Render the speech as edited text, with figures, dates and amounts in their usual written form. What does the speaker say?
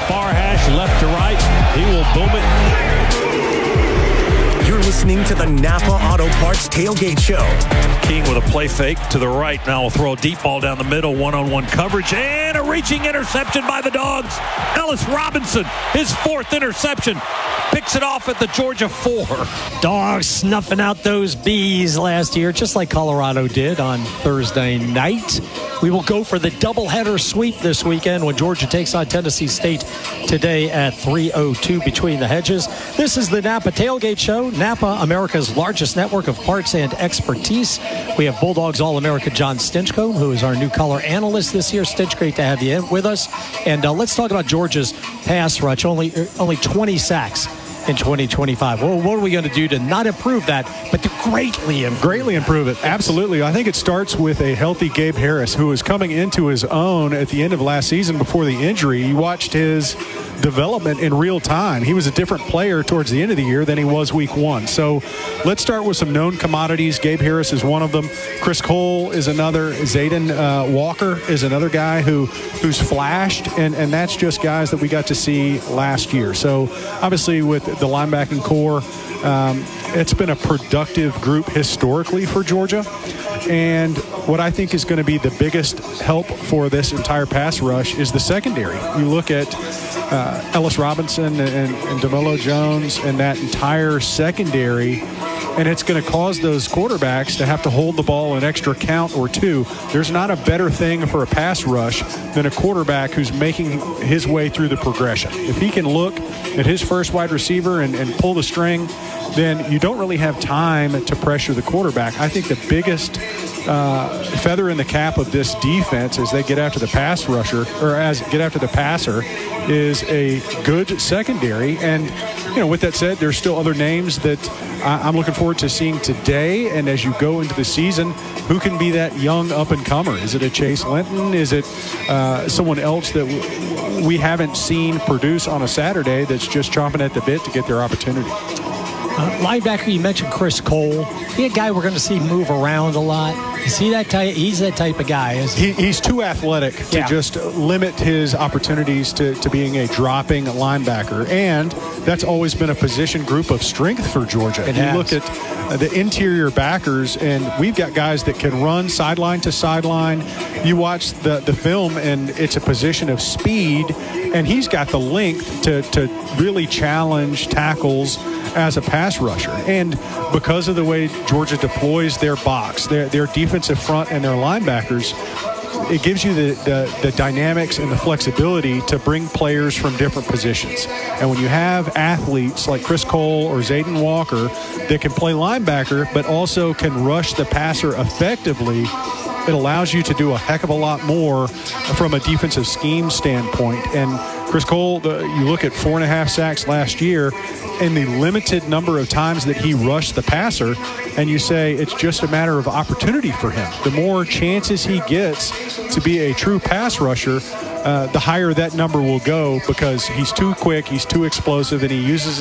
far hash, left to right. He will boom it. You're listening to the Napa Auto Parts Tailgate Show. King with a play fake to the right. Now will throw a deep ball down the middle. One-on-one coverage. And a reaching interception by the Dogs. Ellis Robinson, his 4th interception. Picks it off at the Georgia 4. Dogs snuffing out those bees last year, just like Colorado did on Thursday night. We will go for the doubleheader sweep this weekend when Georgia takes on Tennessee State today at 3:02 between the hedges. This is the Napa Tailgate Show. Napa, America's largest network of parts and expertise. We have Bulldogs All-America John Stinchcomb, who is our new color analyst this year. Stinch, great to have you with us. And let's talk about Georgia's pass rush. Only 20 sacks in 2025. Well, what are we going to do to not improve that, but to greatly improve it? Absolutely. I think it starts with a healthy Gabe Harris, who is coming into his own at the end of last season before the injury. You watched his development in real time. He was a different player towards the end of the year than he was week 1. So let's start with some known commodities. Gabe Harris is one of them. Chris Cole is another. Zayden Walker is another guy who's flashed, and that's just guys that we got to see last year. So obviously with the linebacking core, it's been a productive group historically for Georgia. And what I think is going to be the biggest help for this entire pass rush is the secondary. You look at Ellis Robinson and DeMelo Jones and that entire secondary, and it's going to cause those quarterbacks to have to hold the ball an extra count or two. There's not a better thing for a pass rush than a quarterback who's making his way through the progression. If he can look at his first wide receiver and pull the string, then you don't really have time to pressure the quarterback. I think the biggest feather in the cap of this defense as they get after the pass rusher, or as get after the passer, is a good secondary. And, you know, with that said, there's still other names that I'm looking forward to seeing today. And as you go into the season, who can be that young up-and-comer? Is it a Chase Linton? Is it someone else that we haven't seen produce on a Saturday that's just chomping at the bit to get their opportunity? Linebacker, you mentioned Chris Cole. He a guy we're going to see move around a lot. Is he that type? He's that type of guy. He's too athletic to just limit his opportunities to being a dropping linebacker. And that's always been a position group of strength for Georgia. And you look at the interior backers, and we've got guys that can run sideline to sideline. You watch the film, and it's a position of speed, and he's got the length to really challenge tackles as a pass rusher. And because of the way Georgia deploys their box, their defensive front and their linebackers, it gives you the dynamics and the flexibility to bring players from different positions. And when you have athletes like Chris Cole or Zayden Walker that can play linebacker but also can rush the passer effectively, it allows you to do a heck of a lot more from a defensive scheme standpoint. And Chris Cole, you look at 4.5 sacks last year and the limited number of times that he rushed the passer, and you say it's just a matter of opportunity for him. The more chances he gets to be a true pass rusher, the higher that number will go, because he's too quick, he's too explosive, and he uses